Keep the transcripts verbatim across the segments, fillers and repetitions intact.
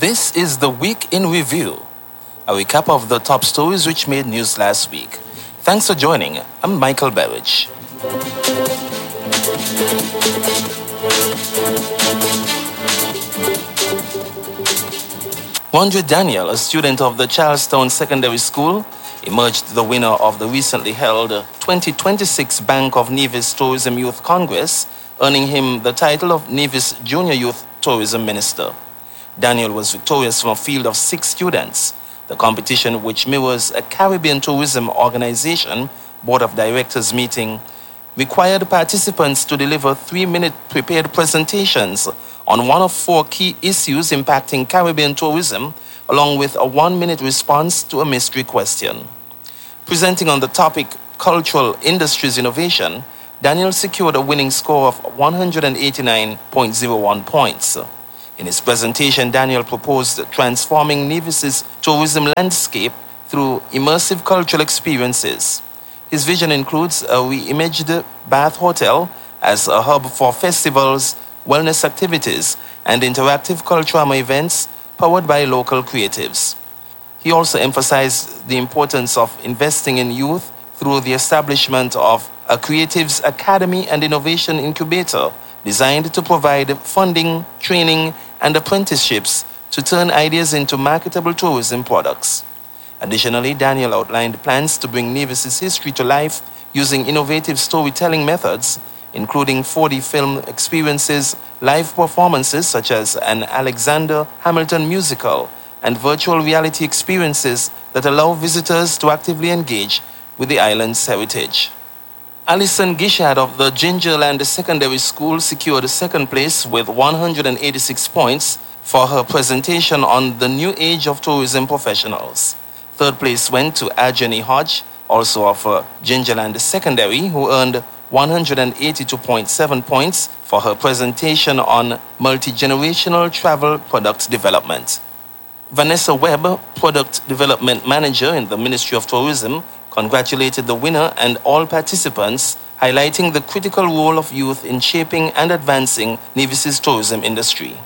This is the Week in Review, a recap of the top stories which made news last week. Thanks for joining. I'm Michael Berridge. Wandre Daniel, a student of the Charlestown Secondary School, emerged the winner of the recently held twenty twenty-six Bank of Nevis Tourism Youth Congress, earning him the title of Nevis Junior Youth Tourism Minister. Daniel was victorious from a field of six students. The competition, which mirrors a Caribbean tourism organization board of directors meeting, required participants to deliver three-minute prepared presentations on one of four key issues impacting Caribbean tourism, along with a one-minute response to a mystery question. Presenting on the topic Cultural Industries Innovation, Daniel secured a winning score of one hundred eighty-nine point zero one points. In his presentation, Daniel proposed transforming Nevis's tourism landscape through immersive cultural experiences. His vision includes a reimaged Bath Hotel as a hub for festivals, wellness activities, and interactive cultural events powered by local creatives. He also emphasized the importance of investing in youth through the establishment of a Creatives Academy and Innovation Incubator designed to provide funding, training, and apprenticeships to turn ideas into marketable tourism products. Additionally, Daniel outlined plans to bring Nevis's history to life using innovative storytelling methods, including four D film experiences, live performances such as an Alexander Hamilton musical, and virtual reality experiences that allow visitors to actively engage with the island's heritage. Alison Gishad of the Gingerland Secondary School secured second place with one hundred eighty-six points for her presentation on the new age of tourism professionals. Third place went to Ajani Hodge, also of uh, Gingerland Secondary, who earned one hundred eighty-two point seven points for her presentation on multi-generational travel product development. Vanessa Webb, Product Development Manager in the Ministry of Tourism, congratulated the winner and all participants, highlighting the critical role of youth in shaping and advancing Nevis's tourism industry.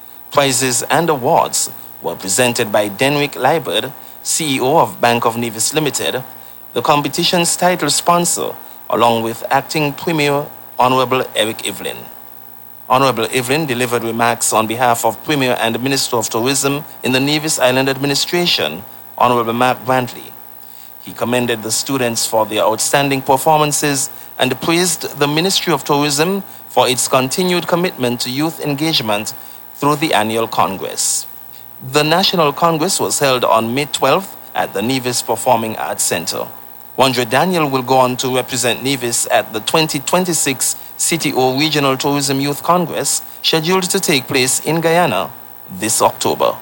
Prizes and awards were presented by Denrick Liebert, C E O of Bank of Nevis Limited, the competition's title sponsor, along with Acting Premier Honorable Eric Evelyn. Honorable Evelyn delivered remarks on behalf of Premier and Minister of Tourism in the Nevis Island Administration, Honorable Mark Brantley. He commended the students for their outstanding performances and praised the Ministry of Tourism for its continued commitment to youth engagement through the annual Congress. The National Congress was held on May twelfth at the Nevis Performing Arts Center. Wandre Daniel will go on to represent Nevis at the twenty twenty-six C T O Regional Tourism Youth Congress, scheduled to take place in Guyana this October.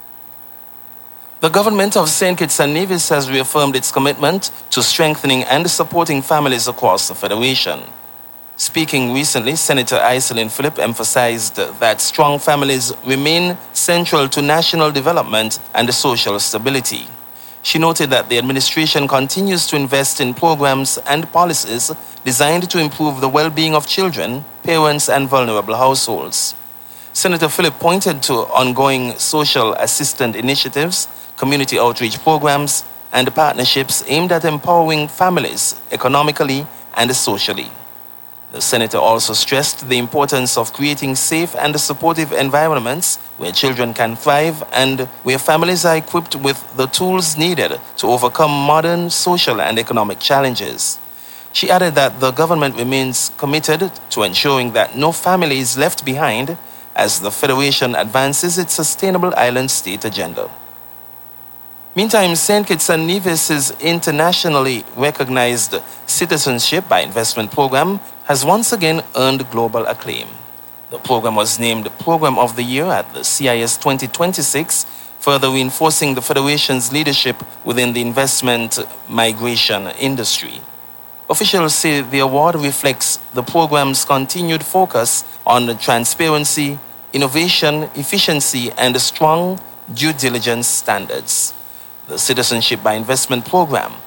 The government of Saint Kitts and Nevis has reaffirmed its commitment to strengthening and supporting families across the Federation. Speaking recently, Senator Iselin Phillip emphasized that strong families remain central to national development and social stability. She noted that the administration continues to invest in programs and policies designed to improve the well-being of children, parents, and vulnerable households. Senator Phillip pointed to ongoing social assistance initiatives, community outreach programs, and partnerships aimed at empowering families economically and socially. The senator also stressed the importance of creating safe and supportive environments where children can thrive and where families are equipped with the tools needed to overcome modern social and economic challenges. She added that the government remains committed to ensuring that no family is left behind as the Federation advances its sustainable island state agenda. Meantime, Saint Kitts and Nevis's internationally recognized Citizenship by Investment program has once again earned global acclaim. The program was named Program of the Year at the C I S twenty twenty-six, further reinforcing the Federation's leadership within the investment migration industry. Officials say the award reflects the program's continued focus on transparency, innovation, efficiency, and strong due diligence standards. The Citizenship by Investment program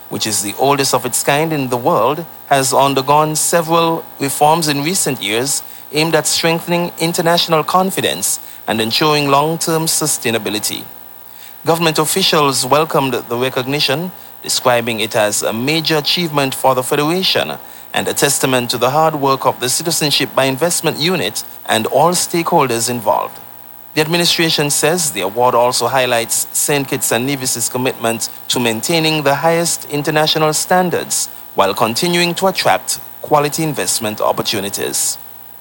which is the oldest of its kind in the world, has undergone several reforms in recent years aimed at strengthening international confidence and ensuring long-term sustainability. Government officials welcomed the recognition, describing it as a major achievement for the Federation and a testament to the hard work of the Citizenship by Investment Unit and all stakeholders involved. The administration says the award also highlights Saint Kitts and Nevis's commitment to maintaining the highest international standards while continuing to attract quality investment opportunities.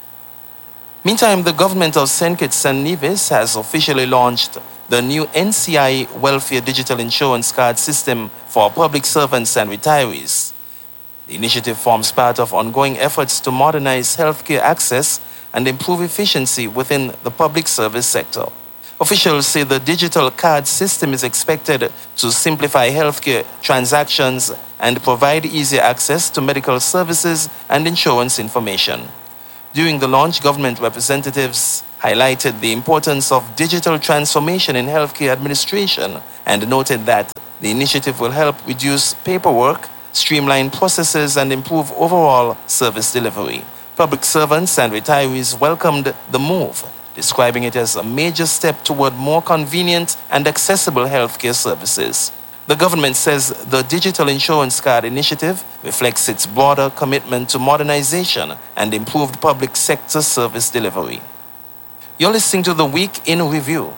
Meantime, the government of Saint Kitts and Nevis has officially launched the new N C I Welfare Digital Insurance Card System for public servants and retirees. The initiative forms part of ongoing efforts to modernize healthcare access and improve efficiency within the public service sector. Officials say the digital card system is expected to simplify healthcare transactions and provide easier access to medical services and insurance information. During the launch, government representatives highlighted the importance of digital transformation in healthcare administration and noted that the initiative will help reduce paperwork, streamline processes, and improve overall service delivery. Public servants and retirees welcomed the move, describing it as a major step toward more convenient and accessible healthcare services. The government says the Digital Insurance Card initiative reflects its broader commitment to modernization and improved public sector service delivery. You're listening to The Week in Review.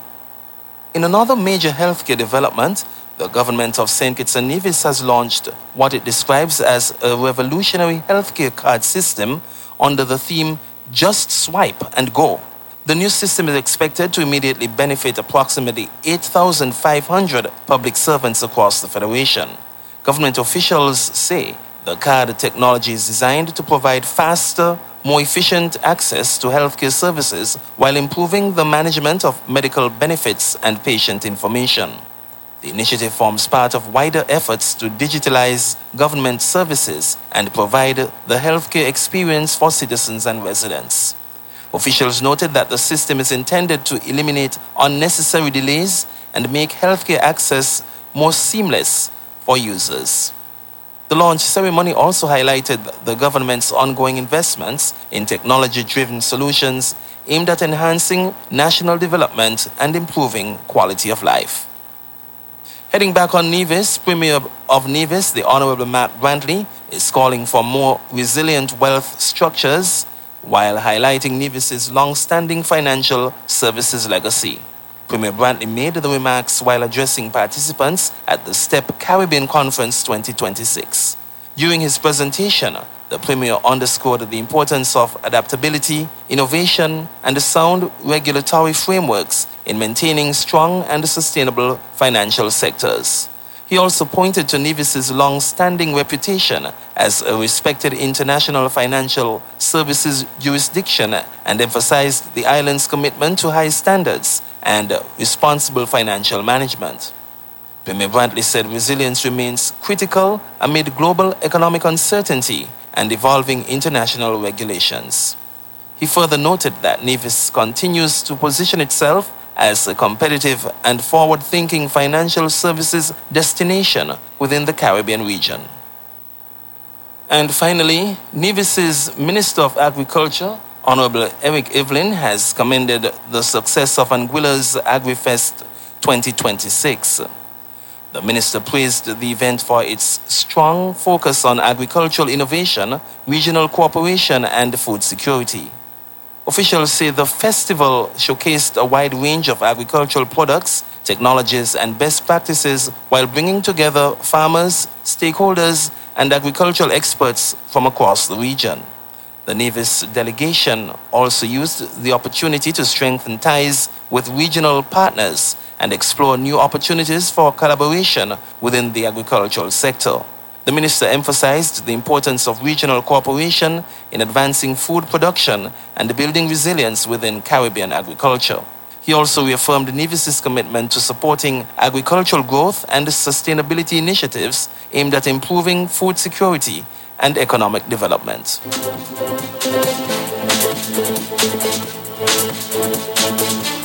In another major healthcare development, the government of Saint Kitts and Nevis has launched what it describes as a revolutionary healthcare card system under the theme Just Swipe and Go. The new system is expected to immediately benefit approximately eight thousand five hundred public servants across the Federation. Government officials say the card technology is designed to provide faster, more efficient access to healthcare services while improving the management of medical benefits and patient information. The initiative forms part of wider efforts to digitalize government services and provide the healthcare experience for citizens and residents. Officials noted that the system is intended to eliminate unnecessary delays and make healthcare access more seamless for users. The launch ceremony also highlighted the government's ongoing investments in technology-driven solutions aimed at enhancing national development and improving quality of life. Heading back on Nevis, Premier of Nevis, the Honorable Mark Brantley, is calling for more resilient wealth structures while highlighting Nevis's long-standing financial services legacy. Premier Brantley made the remarks while addressing participants at the STEP Caribbean Conference twenty twenty-six. During his presentation, the Premier underscored the importance of adaptability, innovation, and sound regulatory frameworks in maintaining strong and sustainable financial sectors. He also pointed to Nevis's long-standing reputation as a respected international financial services jurisdiction and emphasized the island's commitment to high standards and responsible financial management. Premier Brantley said resilience remains critical amid global economic uncertainty and evolving international regulations. He further noted that Nevis continues to position itself as a competitive and forward-thinking financial services destination within the Caribbean region. And finally, Nevis's Minister of Agriculture, Honorable Eric Evelyn, has commended the success of Anguilla's AgriFest twenty twenty-six. The minister praised the event for its strong focus on agricultural innovation, regional cooperation, and food security. Officials say the festival showcased a wide range of agricultural products, technologies, and best practices while bringing together farmers, stakeholders, and agricultural experts from across the region. The Nevis delegation also used the opportunity to strengthen ties with regional partners and explore new opportunities for collaboration within the agricultural sector. The minister emphasized the importance of regional cooperation in advancing food production and building resilience within Caribbean agriculture. He also reaffirmed Nevis's commitment to supporting agricultural growth and sustainability initiatives aimed at improving food security and economic development.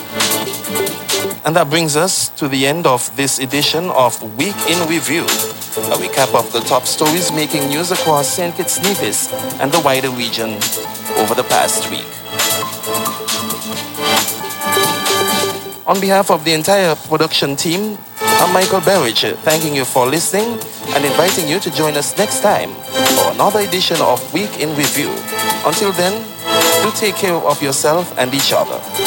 And that brings us to the end of this edition of Week in Review. A recap of the top stories making news across Saint Kitts Nevis and the wider region over the past week. On behalf of the entire production team, I'm Michael Berridge, thanking you for listening and inviting you to join us next time for another edition of Week in Review. Until then, do take care of yourself and each other.